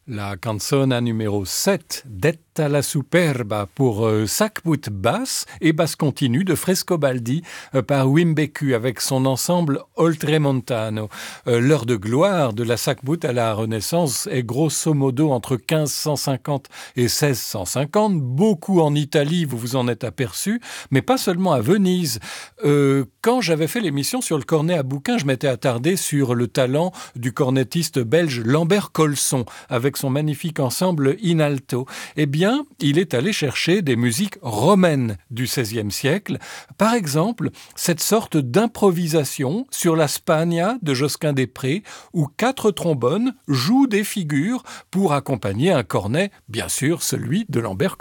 La canzone numéro 7, Detta la Superba, pour sac-bout basse et basse continue de Frescobaldi par Wim Beku avec son ensemble Oltremontano. L'heure de gloire de la sac-bout à la Renaissance est grosso modo entre 1550 et 1650, beaucoup en Italie, vous vous en êtes aperçu, mais pas seulement à Venise. Quand j'avais fait l'émission sur le cornet à bouquin, je m'étais attardé sur le talent du cornettiste belge Lambert Colson, avec son magnifique ensemble in alto. Eh bien, il est allé chercher des musiques romaines du XVIe siècle. Par exemple, cette sorte d'improvisation sur la Spagna de Josquin des Prés, où 4 trombones jouent des figures pour accompagner un cornet, bien sûr celui de Lambert Colson.